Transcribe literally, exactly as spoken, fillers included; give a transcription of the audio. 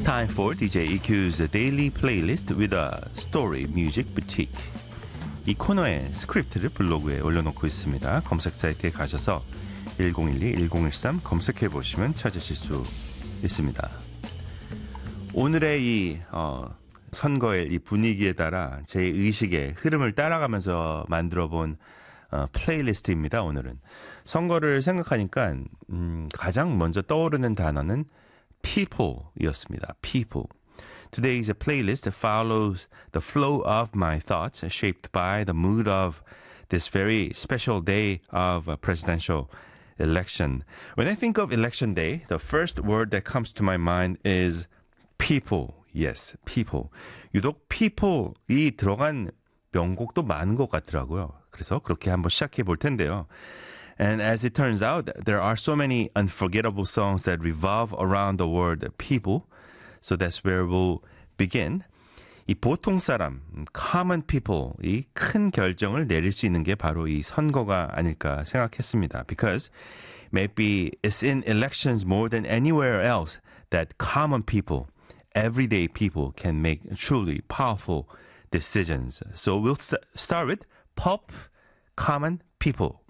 Time for 디제이 이큐's Daily Playlist with a Story Music Boutique. 이 코너의 스크립트를 블로그에 올려놓고 있습니다. 검색 사이트에 가셔서 일공일이 일공일삼 검색해보시면 찾으실 수 있습니다. 오늘의 이 어, 선거의 이 분위기에 따라 제 의식의 흐름을 따라가면서 만들어본 어, 플레이리스트입니다. 오늘은 선거를 생각하니까 음, 가장 먼저 떠오르는 단어는 people이었습니다. people. Today's playlist follows the flow of my thoughts shaped by the mood of this very special day of a presidential election. When I think of election day, the first word that comes to my mind is people. Yes, people. 유독 people이 들어간 명곡도 많은 것 같더라고요. 그래서 그렇게 한번 시작해 볼 텐데요. And as it turns out, there are so many unforgettable songs that revolve around the word people. So that's where we'll begin. 이 보통 사람, common people, 이 큰 결정을 내릴 수 있는 게 바로 이 선거가 아닐까 생각했습니다. Because maybe it's in elections more than anywhere else that common people, everyday people can make truly powerful decisions. So we'll st- start with pop, common people.